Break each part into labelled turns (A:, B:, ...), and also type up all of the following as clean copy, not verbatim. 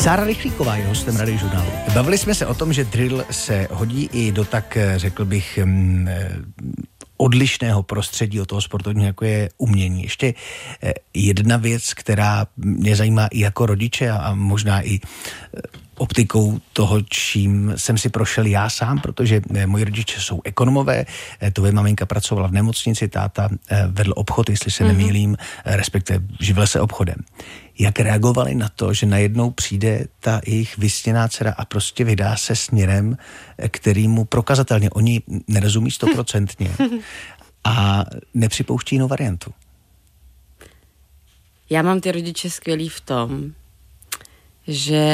A: Sára Rychlíková je hostem Radiožurnálu. Bavili jsme se o tom, že drill se hodí i do tak, řekl bych, odlišného prostředí od toho sportovního, jako je umění. Ještě jedna věc, která mě zajímá i jako rodiče a možná i optikou toho, čím jsem si prošel já sám, protože moji rodiče jsou ekonomové, tvoje maminka pracovala v nemocnici, táta vedl obchod, jestli se nemýlím, respektive živil se obchodem. Jak reagovali na to, že najednou přijde ta jejich vysněná dcera a prostě vydá se směrem, kterýmu prokazatelně oni nerozumí 100% a nepřipouští jinou variantu?
B: Já mám ty rodiče skvělý v tom, že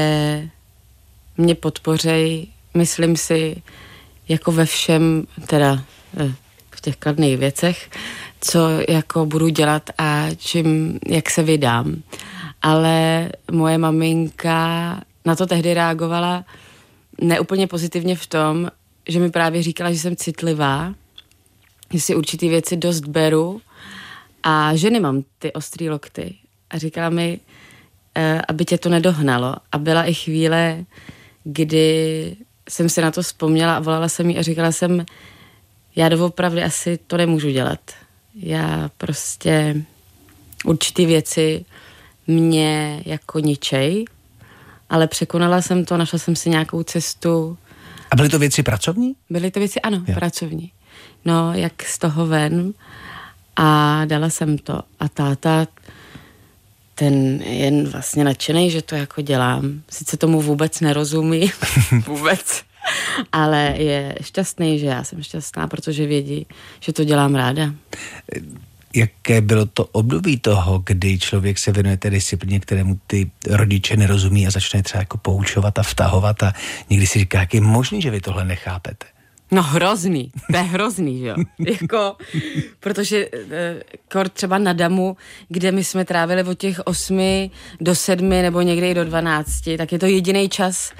B: mě podpořej, myslím si, jako ve všem, teda v těch kladných věcech, co jako budu dělat a jak se vydám. Ale moje maminka na to tehdy reagovala neúplně pozitivně v tom, že mi právě říkala, že jsem citlivá, že si určitý věci dost beru a že nemám ty ostrý lokty. A říkala mi, aby tě to nedohnalo. A byla i chvíle, kdy jsem si na to vzpomněla a volala jsem jí a říkala jsem, já doopravdy asi to nemůžu dělat. Já prostě určitý věci mě jako ničej, ale překonala jsem to, našla jsem si nějakou cestu.
A: A byly to věci pracovní?
B: Byly to věci, ano, pracovní. No, jak z toho ven a dala jsem to. A táta, ten jen vlastně nadšenej, že to jako dělám. Sice tomu vůbec nerozumí, vůbec, ale je šťastný, že já jsem šťastná, protože vědí, že to dělám ráda.
A: Jaké bylo to období toho, kdy člověk se věnuje té disciplíně, kterému ty rodiče nerozumí a začne třeba jako poučovat a vtahovat a někdy si říká, jak je možný, že vy tohle nechápete?
B: No hrozný, to je hrozný, že jo. Jako, protože třeba na Damu, kde my jsme trávili od těch 8 do 7 nebo někdy i do 12, tak je to jediný čas,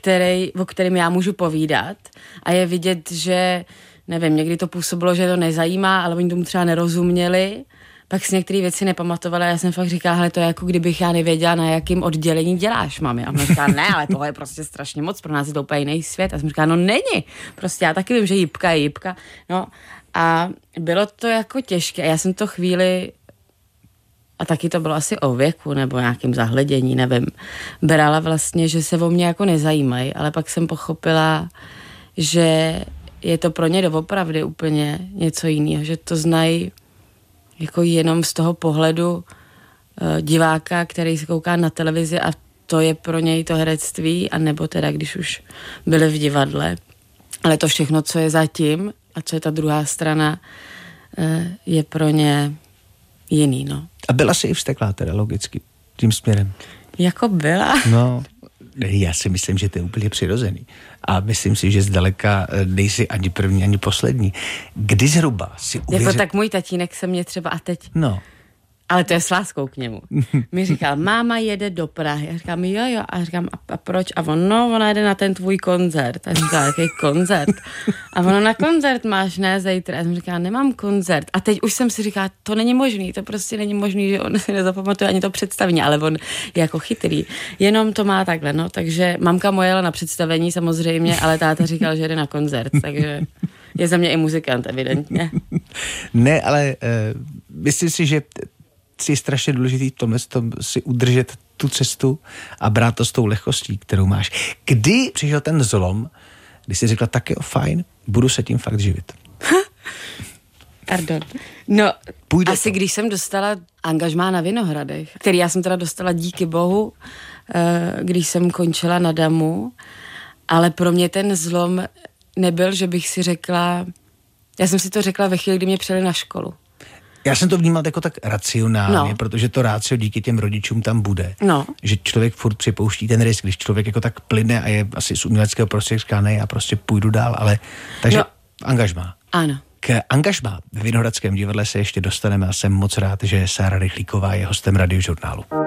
B: o kterém já můžu povídat a je vidět, že nevím, někdy to působilo, že to nezajímá, ale oni tomu třeba nerozuměli, pak si některé věci nepamatovala a já jsem fakt říkala, hele, to je jako kdybych já nevěděla, na jakým oddělení děláš, mami. A ona říká, ne, ale tohle je prostě strašně moc, pro nás je to úplně jiný svět. A jsem říkala, no není, prostě já taky vím, že jipka je jipka. No a bylo to jako těžké. Já jsem to chvíli, a taky to bylo asi o věku nebo nějakým zahledění, nevím, brala vlastně, že se o mě jako nezajímají, ale pak jsem pochopila, že je to pro ně doopravdy úplně něco jiného, že to znají jako jenom z toho pohledu diváka, který se kouká na televizi a to je pro něj to herectví, a nebo teda, když už byli v divadle. Ale to všechno, co je zatím a co je ta druhá strana, je pro ně jiný, no.
A: A byla jsi i vzteklá teda logicky tím směrem?
B: Jako byla.
A: No, já si myslím, že to je úplně přirozený. A myslím si, že zdaleka nejsi ani první, ani poslední. Kdy zhruba si uvěřil...
B: Jako tak můj tatínek se mě třeba a teď...
A: No.
B: Ale to je s láskou k němu. Mi říkal, máma jede do Prahy. A říkám, jo. A říkám, a proč? A on, no, ona jede na ten tvůj koncert. A říkám, jaký koncert? A ono, na koncert máš, ne, zítra. A jsem říkala, nemám koncert. A teď už jsem si říkala, to není možný, to prostě není možný, že on si nezapamatuje ani to představení, ale on je jako chytrý. Jenom to má takhle, no. Takže mamka moje jela na představení samozřejmě, ale táta říkal, že jde na koncert, takže je za mě i muzikant, evidentně.
A: Ne, ale myslím si, že je strašně důležitý v tomhle si udržet tu cestu a brát to s tou lehkostí, kterou máš. Kdy přišel ten zlom, kdy jsi řekla, tak jo, fajn, budu se tím fakt živit?
B: Pardon. No,
A: půjde
B: asi
A: to.
B: Když jsem dostala angažmá na Vinohradech, který já jsem teda dostala díky bohu, když jsem končila na Damu, ale pro mě ten zlom nebyl, že bych si řekla, já jsem si to řekla ve chvíli, kdy mě přijeli na školu.
A: Já jsem to vnímal jako tak racionálně, protože to rácio díky těm rodičům tam bude.
B: No.
A: Že člověk furt připouští ten risk, když člověk jako tak plyne a je asi z uměleckého prostředí, říká, ne, já prostě půjdu dál, ale takže angažmá.
B: Ano.
A: K angažmá ve Vinohradském divadle se ještě dostaneme a jsem moc rád, že Sára Rychlíková je hostem Radiožurnálu.